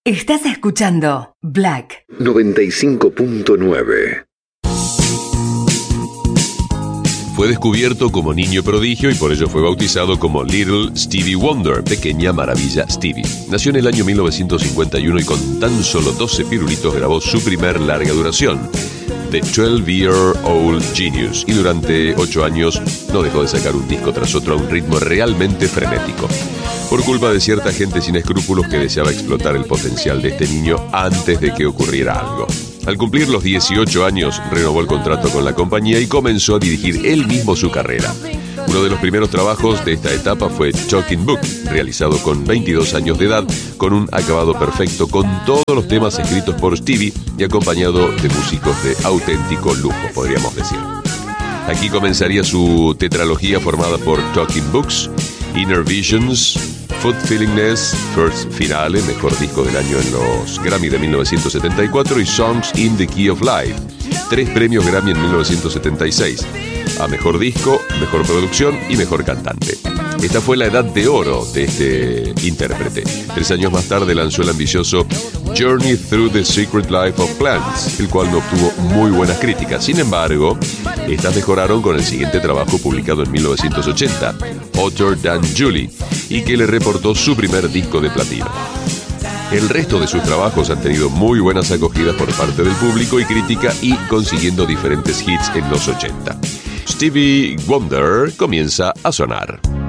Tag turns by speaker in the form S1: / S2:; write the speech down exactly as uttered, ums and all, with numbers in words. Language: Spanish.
S1: Estás escuchando Black
S2: noventa y cinco punto nueve.
S3: Fue descubierto como niño prodigio y por ello fue bautizado como Little Stevie Wonder, pequeña maravilla Stevie. Nació en el año mil novecientos cincuenta y uno y con tan solo doce pirulitos grabó su primer larga duración, The twelve-Year-Old Genius, y durante ocho años no dejó de sacar un disco tras otro a un ritmo realmente frenético, por culpa de cierta gente sin escrúpulos que deseaba explotar el potencial de este niño antes de que ocurriera algo. Al cumplir los dieciocho años, renovó el contrato con la compañía y comenzó a dirigir él mismo su carrera. Uno de los primeros trabajos de esta etapa fue Talking Book, realizado con veintidós años de edad, con un acabado perfecto, con todos los temas escritos por Stevie y acompañado de músicos de auténtico lujo, podríamos decir. Aquí comenzaría su tetralogía formada por Talking Books, Inner Visions, Fulfillingness, First Finale, mejor disco del año en los Grammy de mil novecientos setenta y cuatro, y Songs in the Key of Life, tres premios Grammy en mil novecientos setenta y seis, a mejor disco, mejor producción y mejor cantante. Esta fue la edad de oro de este intérprete. Tres años más tarde lanzó el ambicioso Journey Through the Secret Life of Plants, el cual no obtuvo muy buenas críticas. Sin embargo, estas mejoraron con el siguiente trabajo publicado en mil novecientos ochenta, Hotter Than Julie, y que le reportó su primer disco de platino. El resto de sus trabajos han tenido muy buenas acogidas por parte del público y crítica, y consiguiendo diferentes hits en los ochenta. Stevie Wonder comienza a sonar.